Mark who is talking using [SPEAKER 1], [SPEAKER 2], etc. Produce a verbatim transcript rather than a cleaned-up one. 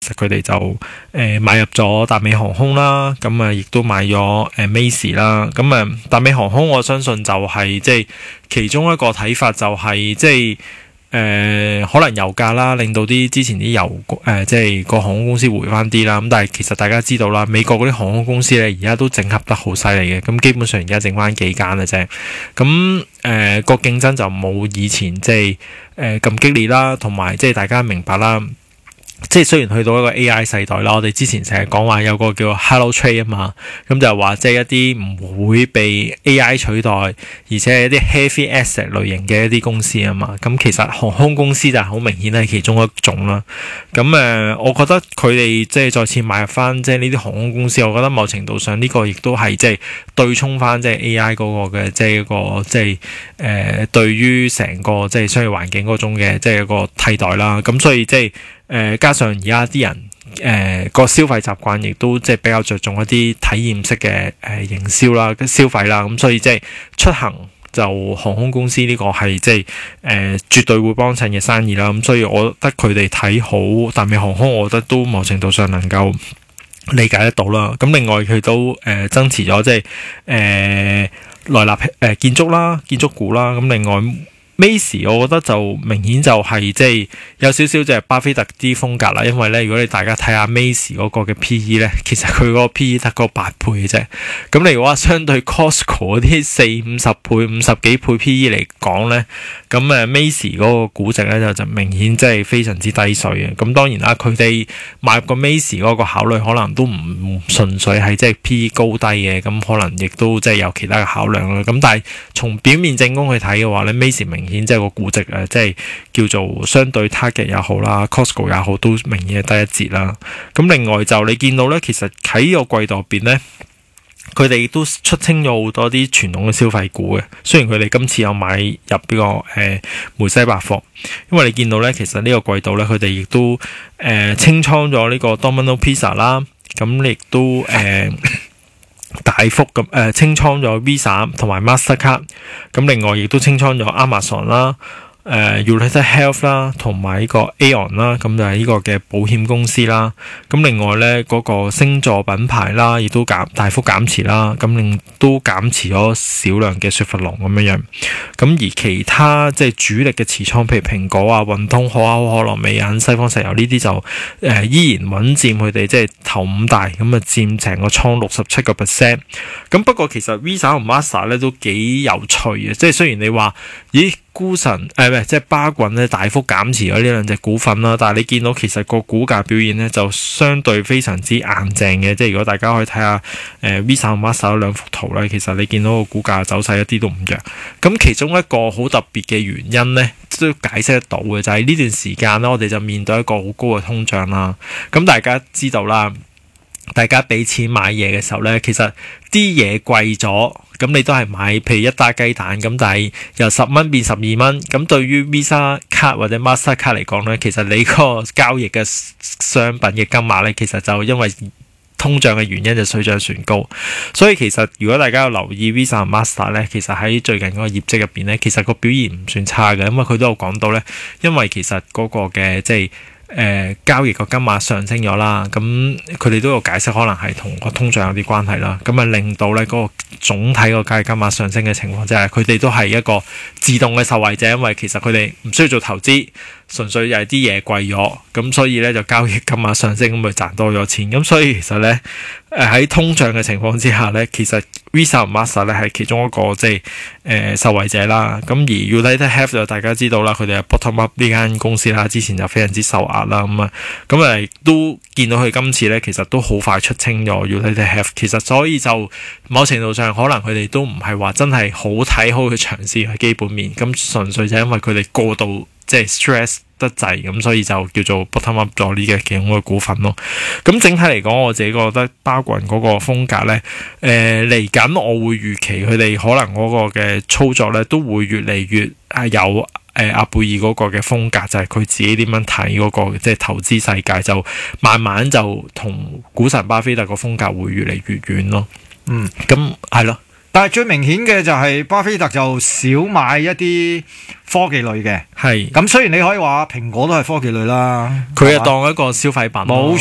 [SPEAKER 1] 實佢哋就誒、呃、買入咗達美航空啦，咁啊亦都買咗誒 Macy 啦，咁啊達美航空我相信就係、是、即係其中一個睇法就係、是、即係。誒、呃、可能油價啦，令到啲之前啲油誒、呃、即係個航空公司回翻啲啦。咁但係其實大家知道啦，美國嗰啲航空公司咧而家都整合得好犀利嘅。咁基本上而家剩翻幾間嘅啫。咁誒個競爭就冇以前即係誒咁激烈啦，同埋即係大家明白啦。即係雖然去到一個 A I 世代啦，我哋之前成日講話有個叫 Hello Trade 啊嘛，咁就係話即係一啲唔會被 A I 取代，而且係一啲 heavy asset 類型嘅一啲公司啊嘛。咁其實航空公司就好明顯係其中一種啦。咁誒、呃，我覺得佢哋即係再次買入翻即係呢啲航空公司，我覺得某程度上呢個亦都係即係對沖翻即係 A I 嗰個嘅即係一個即係誒對於成個即係商業環境嗰種嘅即係一個替代啦。咁所以即係。誒、呃、加上而家啲人誒個、呃、消費習慣亦都即係比較着重一啲體驗式嘅誒、呃、營銷啦、消費啦，咁所以即係出行就航空公司呢個係即係誒絕對會幫襯嘅生意啦。咁所以我覺得佢哋睇好達美航空，我覺得都某程度上能夠理解得到啦。咁另外佢都誒、呃、增持咗即係誒萊納誒建築啦、建築股啦。咁另外Macy 我覺得就明顯就係即係有少少就係巴菲特啲風格啦，因為咧如果你大家睇下 Macy 嗰個嘅 P E 咧，其實佢嗰個 P E 得個八倍嘅啫。咁你如果話相對 Costco 嗰啲四五十倍、五十幾倍 P E 嚟講咧，咁誒 Macy 嗰個估值咧就就明顯即係非常之低水嘅。咁當然啦，佢哋買入個 Macy 嗰個考慮可能都唔純粹係即係 P E 高低嘅，咁可能亦都即係有其他嘅考量啦。咁但係從表面正功去睇嘅話咧 Macy 明顯即係個估值誒，即係叫做相對 Target 也好啦 ，Costco 也好，都明顯係低一截啦。咁另外就你見到咧，其實喺呢個季度入邊咧，佢哋都出清咗好多啲傳統嘅消費股嘅。雖然佢哋今次有買入呢、這個誒、呃、梅西百貨，因為你見到咧，其實呢個季度咧，佢哋亦都誒、呃、清倉咗呢個 Domino Pizza 啦，咁亦都誒。呃大幅咁誒、呃、清倉咗 Visa 同埋 Mastercard， 咁另外亦都清倉咗 Amazon 啦、誒、呃、United Health 啦，同埋呢個 Aon 啦，咁就係呢個嘅保險公司啦。咁另外咧嗰、那個星座品牌啦，亦都減大幅減持啦，咁令都減持咗少量嘅雪佛龍咁樣樣。咁而其他即係主力嘅持倉，譬如蘋果啊、運通、可口可樂、美銀、西方石油呢啲就誒、呃、依然穩佔佢哋即係頭五大，咁啊佔成個倉六十七個 percent。咁不過其實 Visa 同 Master 咧都幾有趣嘅，即係雖然你話咦股神誒唔係即係巴郡咧大幅減持咗呢兩隻股份啦，但係你見到其實個股價表現咧就相對非常之硬淨嘅。即係如果大家可以睇下誒、呃、Visa 同 Master 兩幅圖咧，其實你見到個股價走勢一啲都唔弱。咁其中一個好特別嘅原因咧，都解釋得到嘅就係、是、呢段時間咧，我哋就面對一個好高嘅通脹啦。咁大家知道啦，大家俾錢買嘢嘅時候咧，其實啲嘢貴咗，咁你都係買譬如一打雞蛋咁，但係由十蚊變十二蚊，咁對於 Visa 卡或者 Master 卡嚟講咧，其實你個交易嘅商品嘅金額咧，其實就因為通脹嘅原因就水漲船高。所以其實如果大家有留意 Visa 同 Master 咧，其實喺最近嗰個業績入邊咧，其實個表現唔算差嘅，因為佢都有講到咧，因為其實嗰個嘅即係。誒、呃、交易個金額上升咗啦，咁佢哋都有解釋，可能係同個通脹有啲關係啦，咁啊令到咧嗰個總體個交易金額上升嘅情況，即係佢哋都係一個自動嘅受惠者，因為其實佢哋唔需要做投資，純粹就係啲嘢貴咗，咁所以咧就交易金額上升，咁咪賺多咗錢，咁所以其實咧誒喺通脹嘅情況之下咧，其實 Visa 同 Master 咧係其中一個即係誒受惠者啦。咁而 United Health 就大家知道啦，佢哋係 bottom up 呢間公司啦，之前就非常之受壓啦，咁啊咁啊都見到佢今次咧其實都好快出清咗 United Health， 其實所以就某程度上可能佢哋都唔係話真係好睇好佢長線嘅基本面，咁純粹就因為佢哋過度即係 stress得滯，咁所以就叫做 bottom up 咗呢嘅幾種嘅股份咯。咁整體嚟講，我自己覺得巴郡嗰個風格咧，誒嚟緊我會預期佢哋可能嗰個嘅操作咧都會越嚟越係有誒阿貝爾嗰個嘅風格，就係、是、佢自己點樣睇嗰個即係投資世界，就慢慢就同股神巴菲特個風格會越嚟越遠咯。嗯，咁係咯。
[SPEAKER 2] 但係最明顯嘅就係巴菲特就少買一啲科技類嘅，係咁雖然你可以話蘋果都係科技類啦，
[SPEAKER 1] 佢係當一個消費品。冇